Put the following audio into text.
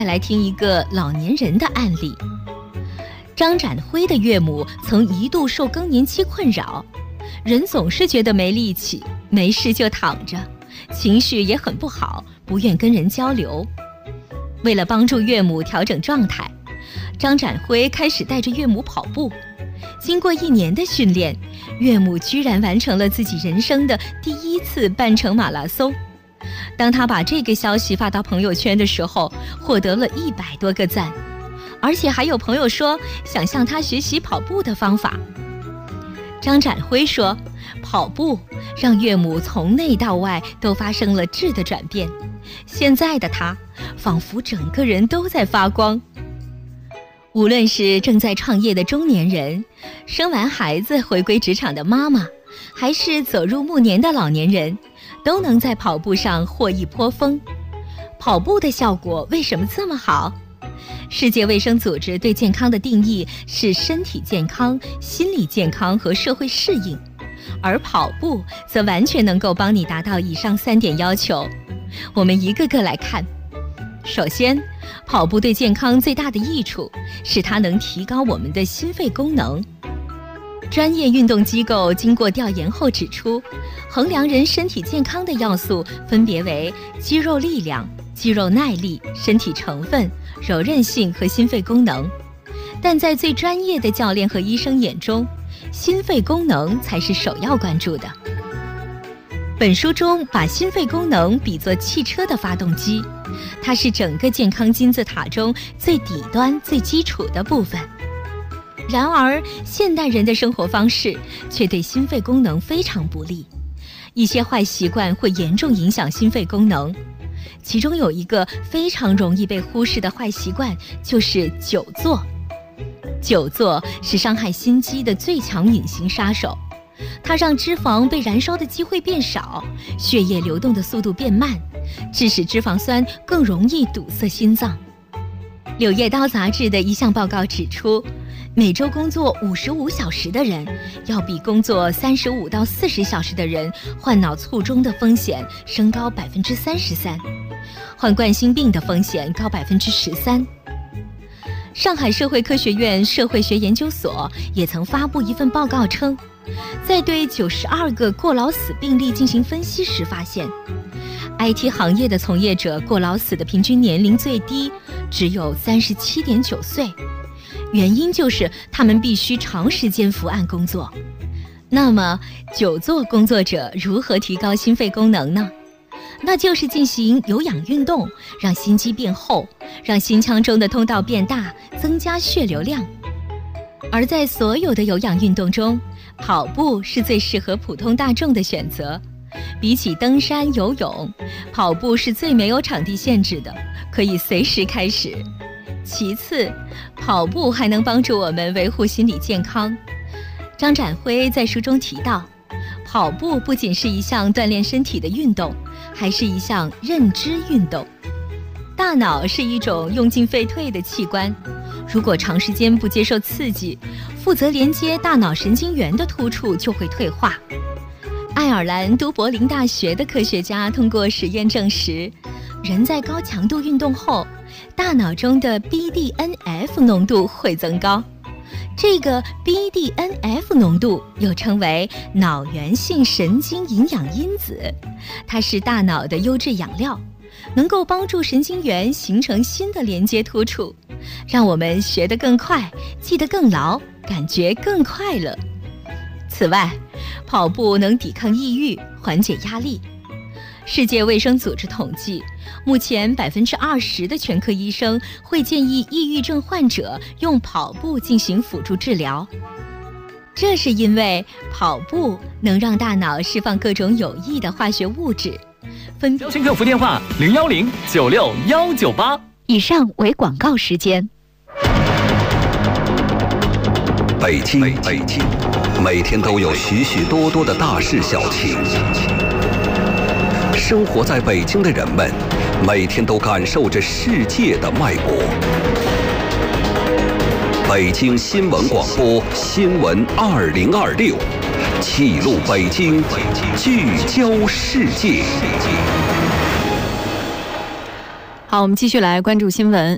再来听一个老年人的案例。张展辉的岳母曾一度受更年期困扰，人总是觉得没力气，没事就躺着，情绪也很不好，不愿跟人交流。为了帮助岳母调整状态，张展辉开始带着岳母跑步。经过1年的训练，岳母居然完成了自己人生的第1次半程马拉松。当他把这个消息发到朋友圈的时候，获得了100多个赞，而且还有朋友说想向他学习跑步的方法。张展辉说，跑步让岳母从内到外都发生了质的转变，现在的他仿佛整个人都在发光。无论是正在创业的中年人，生完孩子回归职场的妈妈，还是走入暮年的老年人，都能在跑步上获益颇丰。跑步的效果为什么这么好？世界卫生组织对健康的定义是身体健康、心理健康和社会适应，而跑步则完全能够帮你达到以上3点要求。我们一个个来看。首先，跑步对健康最大的益处是它能提高我们的心肺功能。专业运动机构经过调研后指出，衡量人身体健康的要素分别为肌肉力量、肌肉耐力、身体成分、柔韧性和心肺功能。但在最专业的教练和医生眼中，心肺功能才是首要关注的。本书中把心肺功能比作汽车的发动机，它是整个健康金字塔中最底端、最基础的部分。然而，现代人的生活方式却对心肺功能非常不利，一些坏习惯会严重影响心肺功能。其中有一个非常容易被忽视的坏习惯，就是久坐。久坐是伤害心肌的最强隐形杀手，它让脂肪被燃烧的机会变少，血液流动的速度变慢，致使脂肪酸更容易堵塞心脏。《柳叶刀》杂志的一项报告指出，每周工作55小时的人，要比工作35到40小时的人患脑卒中的风险升高33%，患冠心病的风险高13%。上海社会科学院社会学研究所也曾发布一份报告称，在对92个过劳死病例进行分析时发现， IT 行业的从业者过劳死的平均年龄最低只有37.9岁，原因就是他们必须长时间伏案工作。那么，久坐工作者如何提高心肺功能呢？那就是进行有氧运动，让心肌变厚，让心腔中的通道变大，增加血流量。而在所有的有氧运动中，跑步是最适合普通大众的选择。比起登山、游泳，跑步是最没有场地限制的，可以随时开始。其次，跑步还能帮助我们维护心理健康。张展辉在书中提到，跑步不仅是一项锻炼身体的运动，还是一项认知运动。大脑是一种用进废退的器官，如果长时间不接受刺激，负责连接大脑神经元的突触就会退化。爱尔兰都柏林大学的科学家通过实验证实，人在高强度运动后，大脑中的 BDNF 浓度会增高。这个 BDNF 浓度又称为脑源性神经营养因子，它是大脑的优质养料，能够帮助神经元形成新的连接突触，让我们学得更快，记得更牢，感觉更快乐。此外，跑步能抵抗抑郁，缓解压力。世界卫生组织统计，目前20%的全科医生会建议抑郁症患者用跑步进行辅助治疗。这是因为跑步能让大脑释放各种有益的化学物质。 邀请客服电话010961198。 以上为广告时间。 北京，每天都有许许多多的大事小情。生活在北京的人们，每天都感受着世界的脉搏。北京新闻广播新闻2026，记录北京，聚焦世界。 好，我们继续来关注新闻。